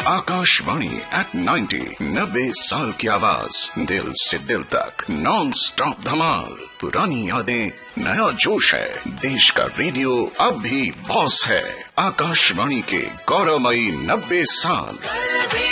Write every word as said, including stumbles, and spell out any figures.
Akashvani eight ninety, नब्बे साल की आवाज, दिल से दिल तक, नॉन स्टॉप धमाल। पुरानी यादें, नया जोश है, देश का रेडियो अब भी बॉस है। आकाशवाणी के गौरवमयी नब्बे साल।